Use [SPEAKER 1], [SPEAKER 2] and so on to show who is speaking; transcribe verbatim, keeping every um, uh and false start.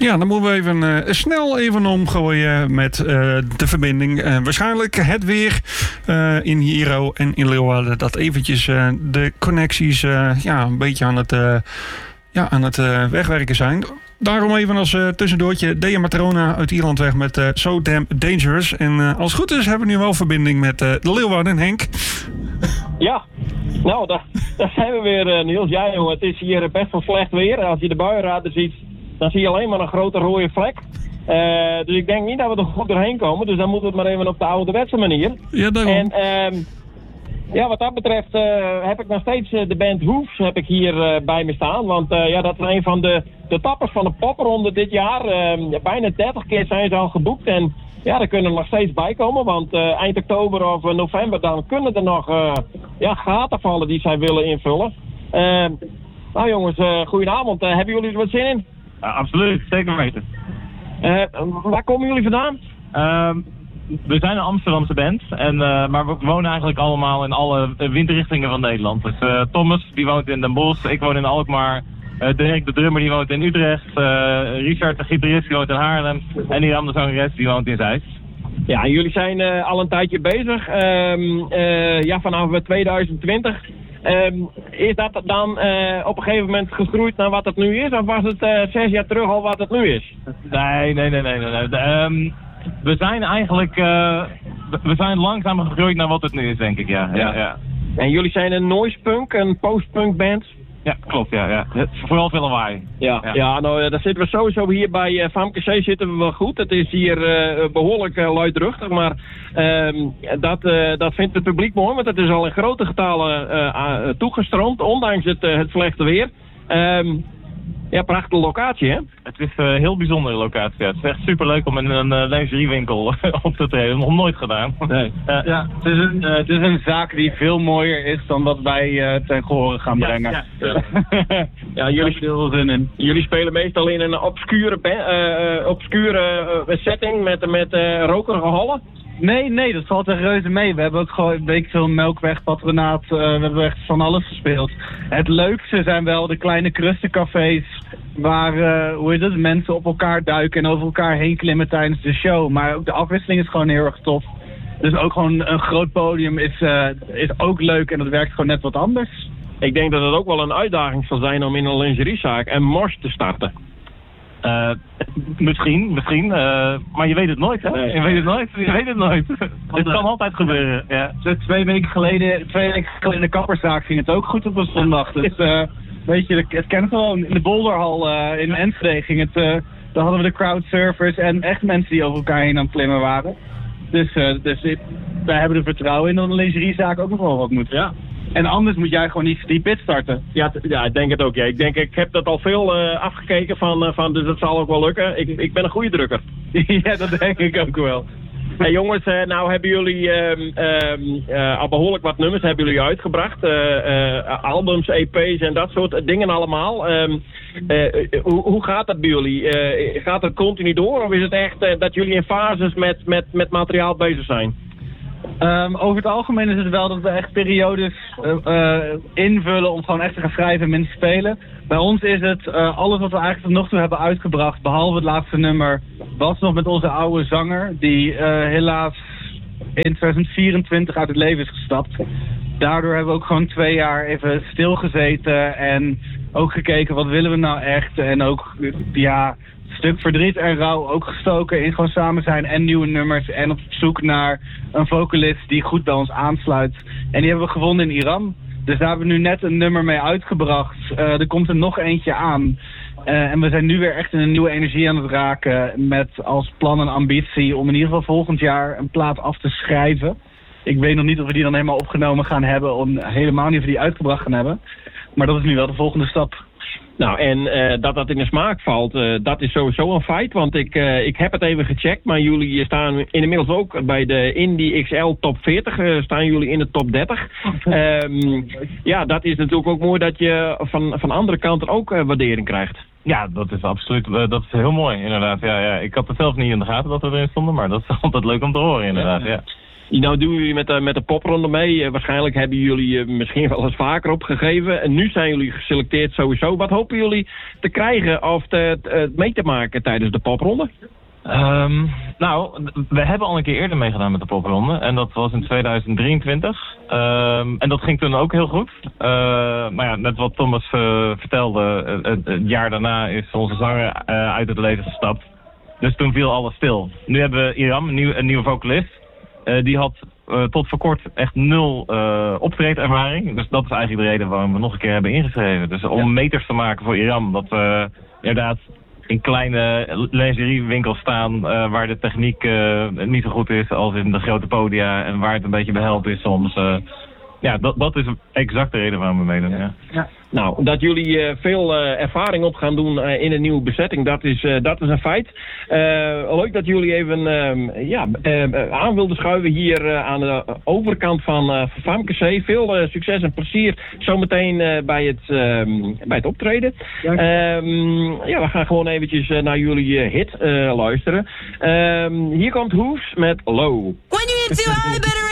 [SPEAKER 1] Ja, dan moeten we even uh, snel even omgooien met uh, de verbinding. Uh, waarschijnlijk het weer uh, in Hiro en in Leeuwarden. Dat eventjes uh, de connecties uh, ja, een beetje aan het, uh, ja, aan het uh, wegwerken zijn. Daarom even als uh, tussendoortje Dea Matrona uit Ierlandweg met uh, So Damn Dangerous. En uh, als het goed is hebben we nu wel verbinding met uh, de Leeuwarden. Henk?
[SPEAKER 2] Ja, nou daar, daar zijn we weer uh, Niels. Ja jongen, het is hier best wel slecht weer. Als je de buienradar ziet, dan zie je alleen maar een grote rode vlek. Uh, dus ik denk niet dat we er goed doorheen komen. Dus dan moeten we het maar even op de ouderwetse manier.
[SPEAKER 1] Ja, daarom.
[SPEAKER 2] En uh, ja, wat dat betreft uh, heb ik nog steeds uh, de band Hoefs heb ik hier uh, bij me staan. Want uh, ja, dat is een van de, de tappers van de popronde dit jaar. Uh, bijna dertig keer zijn ze al geboekt. En ja, daar kunnen er nog steeds bij komen. Want uh, eind oktober of uh, november dan kunnen er nog uh, ja, gaten vallen die zij willen invullen. Uh, nou jongens, uh, goedenavond. Uh, hebben jullie er wat zin in?
[SPEAKER 3] Ja, absoluut, zeker weten.
[SPEAKER 2] Uh, waar komen jullie vandaan?
[SPEAKER 3] Uh, we zijn een Amsterdamse band, en, uh, maar we wonen eigenlijk allemaal in alle windrichtingen van Nederland. Dus uh, Thomas die woont in Den Bosch, ik woon in Alkmaar, uh, Dirk de drummer die woont in Utrecht, uh, Richard de gitarist die woont in Haarlem en Iram de zangeres die woont in Zeist.
[SPEAKER 2] Ja, jullie zijn uh, al een tijdje bezig, uh, uh, ja, vanaf tweeduizend twintig. Um, is dat dan uh, op een gegeven moment gegroeid naar wat het nu is? Of was het uh, zes jaar terug al wat het nu is?
[SPEAKER 3] Nee, nee, nee, nee. nee, nee. De, um, we zijn eigenlijk uh, we zijn langzaam gegroeid naar wat het nu is, denk ik, ja. ja, ja.
[SPEAKER 2] En jullie zijn een noise punk, een post-punk band?
[SPEAKER 3] Ja, klopt, ja, ja. Vooral veel lawaai.
[SPEAKER 2] Ja, ja. ja nou, daar zitten we sowieso hier bij uh, Famke C zitten we wel goed. Het is hier uh, behoorlijk uh, luidruchtig, maar uh, dat, uh, dat vindt het publiek mooi, want het is al in grote getalen uh, uh, toegestroomd, ondanks het, uh, het slechte weer. Uh, ja, prachtige locatie, hè?
[SPEAKER 3] Het is een uh, heel bijzondere locatie, ja. Het is echt superleuk om in een uh, lingeriewinkel op te treden. Nog nooit gedaan.
[SPEAKER 4] Nee. Uh, ja, het is, een, uh, het is een zaak die veel mooier is dan wat wij uh, ten gehore gaan brengen.
[SPEAKER 2] Ja, ja. ja. ja jullie,
[SPEAKER 4] veel zin in.
[SPEAKER 2] jullie spelen meestal in een obscure, uh, obscure uh, setting met, met uh, rokerige hallen.
[SPEAKER 4] Nee, nee, dat valt echt reuze mee. We hebben ook gewoon, weet ik veel, Melkweg, Patronaat, uh, we hebben echt van alles gespeeld. Het leukste zijn wel de kleine krustencafés waar, uh, hoe heet het, mensen op elkaar duiken en over elkaar heen klimmen tijdens de show. Maar ook de afwisseling is gewoon heel erg tof. Dus ook gewoon een groot podium is, uh, is ook leuk en dat werkt gewoon net wat anders.
[SPEAKER 2] Ik denk dat het ook wel een uitdaging zal zijn om in een lingeriezaak en mors te starten.
[SPEAKER 3] Uh, misschien, misschien, uh, maar je weet het nooit, hè? Nee. Je weet het nooit, je weet het nooit. Het kan altijd gebeuren, ja.
[SPEAKER 4] Twee weken geleden, twee weken geleden in de kapperszaak ging het ook goed op een zondag. Dus, uh, weet je, het kent gewoon. In de Bolderhal uh, in Enschede ging het, uh, daar hadden we de crowdsurfers en echt mensen die over elkaar heen aan het klimmen waren. Dus, uh, dus wij hebben er vertrouwen in dat een lingeriezaak ook nog wel wat moet. Ja. En anders moet jij gewoon niet die pit starten.
[SPEAKER 2] Ja, t- ja, ik denk het ook. Ja. Ik denk, ik heb dat al veel uh, afgekeken van, uh, van, dus dat zal ook wel lukken. Ik, ik ben een goede drukker.
[SPEAKER 4] Ja, dat denk ik ook wel.
[SPEAKER 2] Hey jongens, uh, nou hebben jullie um, um, uh, al behoorlijk wat nummers hebben jullie uitgebracht. Uh, uh, albums, E P's en dat soort dingen allemaal. Um, uh, hoe, hoe gaat dat bij jullie? Uh, gaat het continu door of is het echt uh, dat jullie in fases met, met, met materiaal bezig zijn?
[SPEAKER 4] Um, over het algemeen is het wel dat we echt periodes uh, uh, invullen om gewoon echt te gaan schrijven en minder spelen. Bij ons is het uh, alles wat we eigenlijk tot nog toe hebben uitgebracht, behalve het laatste nummer, was nog met onze oude zanger, die uh, helaas in twintig vierentwintig uit het leven is gestapt. Daardoor hebben we ook gewoon twee jaar even stilgezeten en ook gekeken wat willen we nou echt en ook, ja, stuk verdriet en rouw ook gestoken in gewoon samen zijn en nieuwe nummers en op zoek naar een vocalist die goed bij ons aansluit. En die hebben we gevonden in Iran. Dus daar hebben we nu net een nummer mee uitgebracht. Uh, er komt er nog eentje aan. Uh, en we zijn nu weer echt in een nieuwe energie aan het raken met als plan en ambitie om in ieder geval volgend jaar een plaat af te schrijven. Ik weet nog niet of we die dan helemaal opgenomen gaan hebben, om helemaal niet of we die uitgebracht gaan hebben. Maar dat is nu wel de volgende stap.
[SPEAKER 2] Nou, en uh, dat dat in de smaak valt, uh, dat is sowieso een feit. Want ik, uh, ik heb het even gecheckt, maar jullie staan inmiddels ook bij de Indie X L top veertig. Uh, staan jullie in de top dertig. Um, ja, dat is natuurlijk ook mooi dat je van, van andere kanten ook uh, waardering krijgt.
[SPEAKER 3] Ja, dat is absoluut, uh, dat is heel mooi inderdaad. Ja, ja. Ik had het zelf niet in de gaten dat we erin stonden, maar dat is altijd leuk om te horen inderdaad. Ja.
[SPEAKER 2] Nou doen jullie met de, met de popronde mee. Uh, waarschijnlijk hebben jullie uh, misschien wel eens vaker opgegeven. En nu zijn jullie geselecteerd sowieso. Wat hopen jullie te krijgen of te, te, mee te maken tijdens de popronde?
[SPEAKER 3] Um, nou, we hebben al een keer eerder meegedaan met de popronde. En dat was in tweeduizend drieëntwintig. Um, en dat ging toen ook heel goed. Uh, maar ja, net wat Thomas uh, vertelde, uh, het, het jaar daarna is onze zanger uh, uit het leven gestapt. Dus toen viel alles stil. Nu hebben we Iram, een, nieuw, een nieuwe vocalist. Uh, die had uh, tot voor kort echt nul uh, optreedervaring. Dus dat is eigenlijk de reden waarom we nog een keer hebben ingeschreven. Dus om ja. meters te maken voor Iram, dat we inderdaad in kleine lingeriewinkels staan uh, waar de techniek uh, niet zo goed is als in de grote podia en waar het een beetje behelp is soms. Uh, ja, dat, dat is exact de reden waarom we meedoen. Ja.
[SPEAKER 2] Ja. Nou, dat jullie uh, veel uh, ervaring op gaan doen uh, in een nieuwe bezetting, dat is, uh, dat is een feit. Uh, leuk dat jullie even uh, ja, uh, aan wilden schuiven hier uh, aan de overkant van uh, Famkesee. Veel uh, succes en plezier zometeen uh, bij, het, uh, bij het optreden. Ja. Uh, ja, we gaan gewoon eventjes uh, naar jullie uh, hit uh, luisteren. Uh, hier komt Hoefs met Low.